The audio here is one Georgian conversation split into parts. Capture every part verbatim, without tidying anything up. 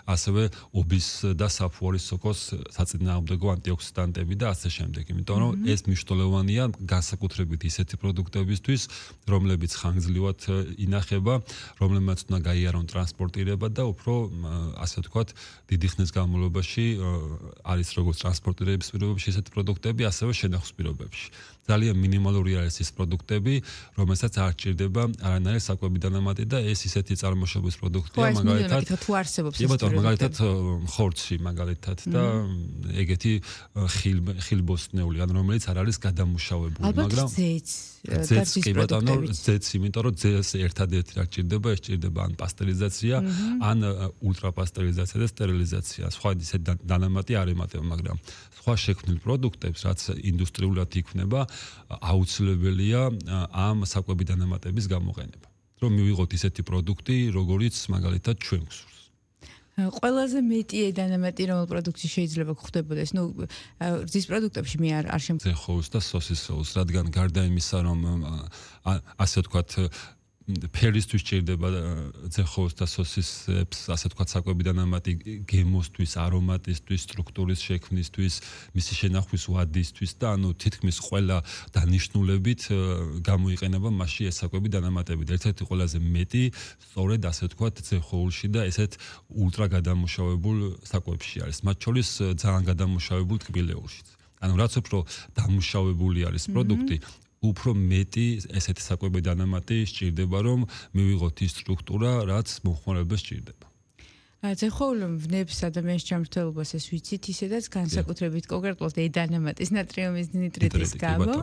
ასევე ობის და საფუარის სოკოს საწინააღმდეგო ანტიოქსიდანტები და ასე შემდეგ. იმიტომ რომ ეს მნიშვნელოვანია განსაკუთრებით ისეთი პროდუქტებისთვის, რომლებიც ხანგრძლივად ინახება, რომლებმაც უნდა გაიარონ ტრანსპორტირება და უფრო ასე ვთქვათ, დიდი ხნის განმავლობაში არის როგორც ტრანსპორტირების პირობებში ესეთი პროდუქტები, ასევე შენახვის პირობებში. ძალიან მინიმალური არის ის პროდუქტები, რომელსაც არ ჭირდება არანაირი საკვები დანამატი და ეს ისეთი წარმოშობის პროდუქტია, მაგალითად, თუ არსებობს ეს პროდუქტი, მაგალითად, ხორცი, მაგალითად და ეგეთი ხილბოსტნეული, ან რომელიც არ არის გადამუშავებული, მაგრამ ზეც ზეც კი ბატონო, ზეც, იმიტომ რომ ზეც ერთადერთი რა ჭირდება, ეს ჭირდება ან პასტერიზაცია, ან ულტრაპასტერიზაცია და სტერილიზაცია. სხვა ისეთ დანამატი არ ემატება, მაგრამ სხვა შექმნილ პროდუქტებს, რაც ინდუსტრიულად იქმნება, აუცილებელია ამ საკვები დანამატების გამოყენება. რომ მივიღოთ ისეთი პროდუქტი, როგორიც მაგალითად ჩვენ გვსურს. ყველაზე მეტი დანამატი რომელ პროდუქტში შეიძლება გვხვდებოდეს? ნუ რძის პროდუქტებში მე არ არ შემ ზეხოუს და სოსისოუს, რადგან გარდა იმისა, რომ ასე ვთქვათ, ფერისთვის ჭირდება ზეხოუს და სოსისებს, ასე ვთქვათ, საკვები დანამატი გემოსთვის, არომატისთვის, სტრუქტურის შექმნისთვის, მისი შენახვის ვადისთვის და ანუ თითქმის ყველა დანიშნულებით გამოიყენება მასში ეს საკვები დანამატები. ერთ-ერთი ყველაზე მეტი სწორედ ასე ვთქვათ, ზეხოულში და ესეთ ულტრა გადამუშავებულ საკვებში არის. მათ შორის ძალიან გადამუშავებულ ტკბილეულშიც. ანუ რაც უფრო დამუშავებული არის პროდუქტი, უფრო მეტი ესეთი საკვები დანამატი სჭირდება, რომ მივიღოთ ის სტრუქტურა, რაც მომხმარებელს სჭირდება. ზეხოულ ვნებს ადამიანის ჯანმრთელობას ეს ვიცით, ისედაც განსაკუთრებით კონკრეტულად დანამატის ნატრიუმის ნიტრიტის გამო.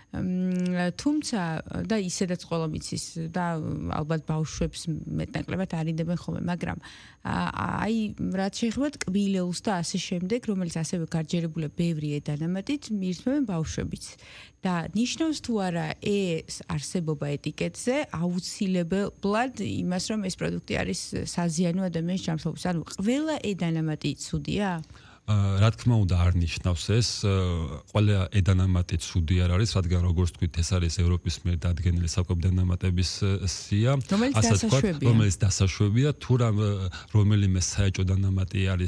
თუმცა და ისედაც ყველა მიცის და ალბათ ბავშვებს მეტნაკლებად არიდებენ ხოლმე, მაგრამ აი რაც შეეხება ტკბილეულს და ასე შემდეგ, რომელიც ასევე გარჯერებულია ბევრი დანამატით, მირთმევენ ბავშვებიც. და ნიშნავს თუ არა ეს არსებობა ეტიკეტზე აუცილებლად იმას, რომ ეს პროდუქტი არის საზიანო ადამიანის ჯანმრთელობისთვის. ანუ ყველა დანამატი ცუდია? რა თქმა უნდა არ ნიშნავს ეს, ყველა დანამატი ცუდი არ არის, რადგან როგორც თქვით, ეს არის ევროპის მიერ დადგენილი საკვები დანამატების სია, ასე ვთქვათ, რომელიც დასაშვებია, თუ რომელიმე საეჭვო დანამატი არის